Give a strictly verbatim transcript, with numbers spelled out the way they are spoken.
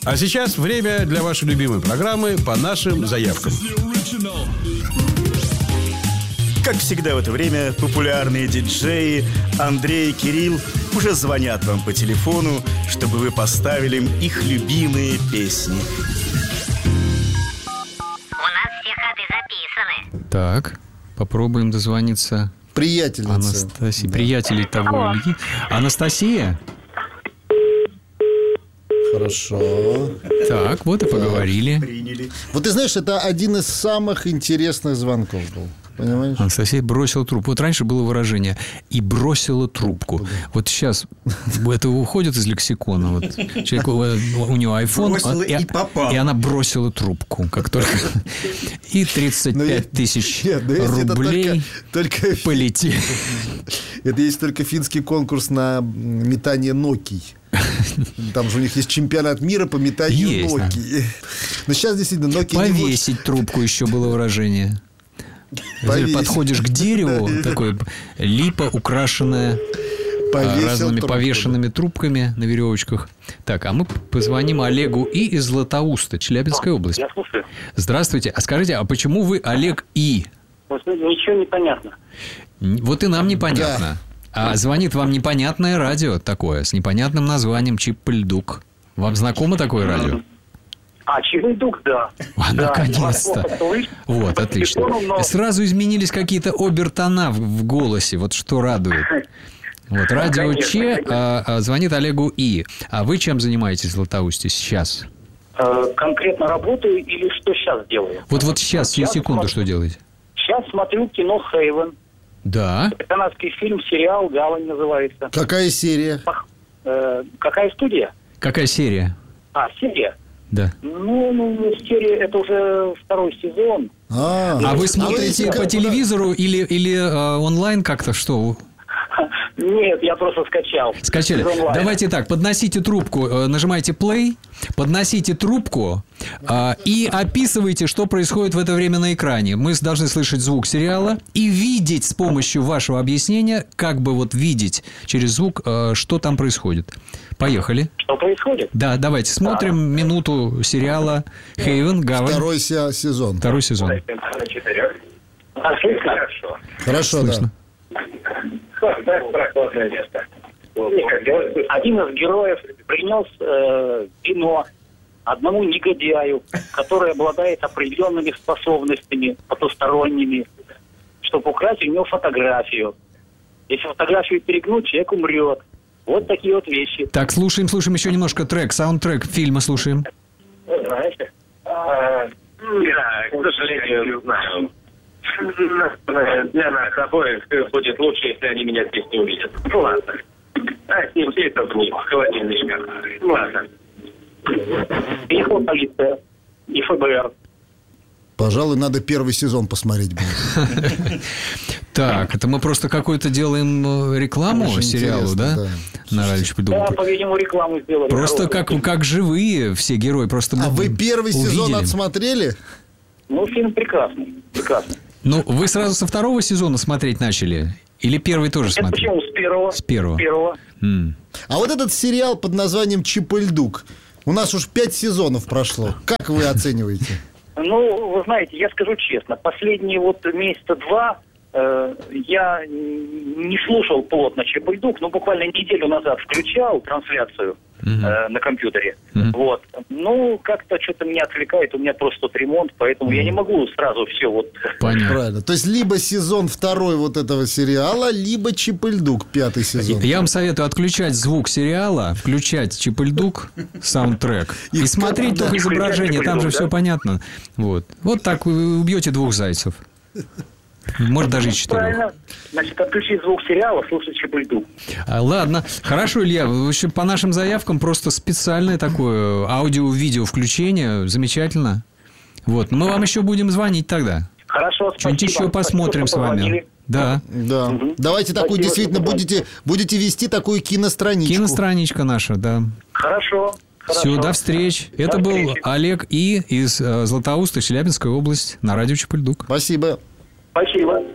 А сейчас время для вашей любимой программы «По нашим заявкам». Как всегда в это время популярные диджеи Андрей и Кирилл уже звонят вам по телефону, чтобы вы поставили им их любимые песни. У нас все ходы записаны. Так, попробуем дозвониться. Приятельница. Анастасия. Да. Приятелей того Ильи. Анастасия? Хорошо. Так, вот и поговорили. Приняли. Вот ты знаешь, это один из самых интересных звонков был. Понимаешь? Анастасия бросила трубку. Вот раньше было выражение «и бросила трубку». Вот сейчас это уходит из лексикона. Вот человек, у него iPhone, Бросила и, и попала. и она бросила трубку. Как только... И тридцать пять тысяч рублей только, только... полетели. Это есть только финский конкурс на метание Nokia. Там же у них есть чемпионат мира по метанию есть, Nokia. Да. Но сейчас действительно Nokia... Повесить не трубку еще было выражение. Повесить. Подходишь к дереву, такое липа, украшенная Повесил разными трубку. Повешенными трубками на веревочках. Так, а мы позвоним Олегу И из Златоуста, Челябинская область. Я слушаю. Здравствуйте. А скажите, а почему вы Олег И? Вот ничего не понятно. Вот и нам непонятно. Да. А звонит вам непонятное радио такое, с непонятным названием Чип-Ль-Дук. Вам знакомо такое радио? А, Чип-Ль-Дук, да. А, да. наконец-то. Вот, отлично. Но... Сразу изменились какие-то обертона в, в голосе. Вот что радует. Вот, радио конечно, Че конечно. А, а, звонит Олегу И. А вы чем занимаетесь в Златоусте сейчас? Э, конкретно работаю или что сейчас делаю? Вот, вот сейчас, сейчас секунду, смотрю, что делаете? Сейчас смотрю кино «Хейвен». Да. Это канадский фильм, сериал «Гавань» называется. Какая серия? Э, какая студия? Какая серия? А, серия? Да. Ну, ну, серия, это уже второй сезон. А, а вы смотрите а по телевизору или, или э, онлайн как-то, что? Нет, я просто скачал. Скачали. Давайте так, подносите трубку, нажимайте play, подносите трубку э, и описывайте, что происходит в это время на экране. Мы должны слышать звук сериала и видеть с помощью вашего объяснения, как бы вот видеть через звук, э, что там происходит. Поехали. Что происходит? Да, давайте смотрим да. минуту сериала «Хейвен», «Гавань». Второй сезон. Второй сезон. А, слышно? Хорошо. Хорошо, слышно. Да. Прохладное место. Один из героев принес э, вино одному негодяю, который обладает определенными способностями потусторонними, чтобы украсть у него фотографию. Если фотографию перегнуть, человек умрет. Вот такие вот вещи. Так, слушаем, слушаем еще немножко трек, саундтрек фильма слушаем. Знаете? А, да, к сожалению, не знаю. Для нас обоих будет лучше, если они меня здесь не увидят. Ну ладно. А с ним все это вниз, в холодильный шкаф. Ну ладно. Приехала полиция и ФБР. Пожалуй, надо первый сезон посмотреть будет. Так, это мы просто какую-то делаем рекламу сериалу, да? На радио Чип-Ль-Дук. Да, по-видимому, рекламу сделали. Просто как, как живые все герои. Просто а вы первый увидели. сезон отсмотрели? Ну, фильм прекрасный. Прекрасный. Ну, вы сразу со второго сезона смотреть начали? Или первый тоже Это смотрели? почему? С первого. С первого. С первого. Mm. А вот этот сериал под названием «Чип-Ль-Дук», у нас уж пять сезонов прошло. Как вы оцениваете? Ну, вы знаете, я скажу честно, последние вот месяца два э, я не слушал плотно Чип-Ль-Дук, но буквально неделю назад включал трансляцию uh-huh. э, на компьютере. Uh-huh. Вот. Ну, как-то что-то меня отвлекает, у меня просто тут ремонт, поэтому uh-huh. я не могу сразу все вот... Понятно. Правильно. То есть, либо сезон второй вот этого сериала, либо Чип-Ль-Дук пятый сезон. Я вам советую отключать звук сериала, включать Чип-Ль-Дук, саундтрек, и, и смотреть только изображение, там же да? все понятно. Вот. Вот так вы убьете двух зайцев. Может, даже и четырех. Правильно. Значит, отключить звук сериала, слушать Чип-Ль-Дук. А, ладно. Хорошо, Илья. В общем, по нашим заявкам просто специальное такое аудио-видео включение. Замечательно. Вот. Мы вам еще будем звонить тогда. Хорошо, спасибо. Что-нибудь еще посмотрим с вами. Да. Да. Угу. Давайте спасибо, такую действительно будете, будете вести такую киностраничку. Киностраничка наша, да. Хорошо. Все, до встреч. До Это встречи. Был Олег И из Златоуста, Челябинская область, на радио Чип-Ль-Дук. Спасибо. Спасибо.